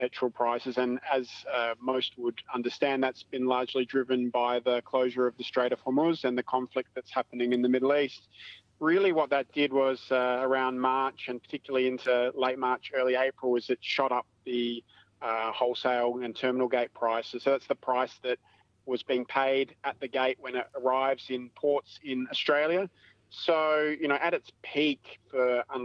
petrol prices. And as most would understand, that's been largely driven by the closure of the Strait of Hormuz and the conflict that's happening in the Middle East. Really what that did was around March, and particularly into late March, early April, is it shot up the wholesale and terminal gate prices. So that's the price that was being paid at the gate when it arrives in ports in Australia. So, at its peak for